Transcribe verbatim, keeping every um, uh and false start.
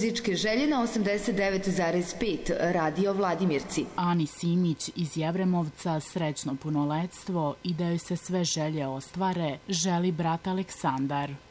muzičke želje na osamdeset devet zarez pet Radio Vladimirci. Ani Simić iz Jevremovca srećno punoletstvo i da joj se sve želje ostvare želi brat Aleksandar.